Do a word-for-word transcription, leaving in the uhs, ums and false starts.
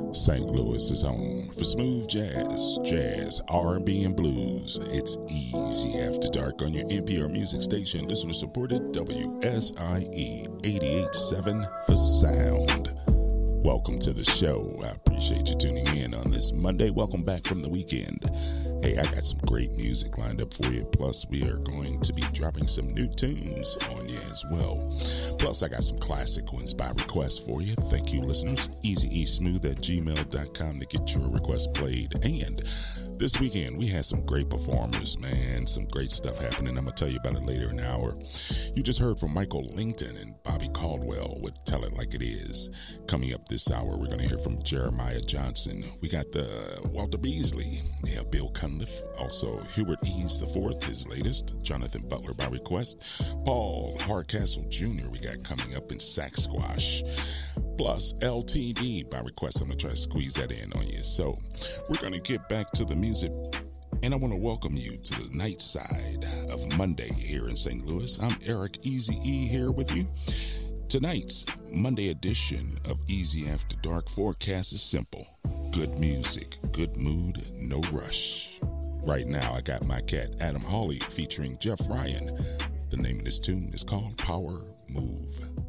Saint Louis' home for smooth jazz, jazz, R and B, and blues. It's Easy After Dark on your N P R music station, listener-supported W S I E eighty-eight point seven The Sound. Welcome to the show. I appreciate you tuning in on this Monday. Welcome back from the weekend. Hey, I got some great music lined up for you. Plus, we are going to be dropping some new tunes on you as well. Plus, I got some classic ones by request for you. Thank you, listeners. easy-e-smooth at gmail dot com to get your request played. And this weekend, we had some great performers, man. Some great stuff happening. I'm going to tell you about it later in the hour. You just heard from Michael Langton and Bobby Caldwell with Tell It Like It Is. Coming up this hour, we're going to hear from Jeremiah Johnson. We got the Walter Beasley. Yeah, Bill Cunliffe. Also, Hubert Eames the fourth, his latest. Jonathan Butler by request. Paul Hardcastle Junior we got coming up in Sax Squash. Plus, L T D by request. I'm going to try to squeeze that in on you. So, we're going to get back to the music. And I want to welcome you to the night side of Monday here in Saint Louis. I'm Eric Easy-E here with you. Tonight's Monday edition of Easy After Dark forecast is simple. Good music, good mood, no rush. Right now, I got my cat Adam Hawley featuring Jeff Ryan. The name of this tune is called Power Move.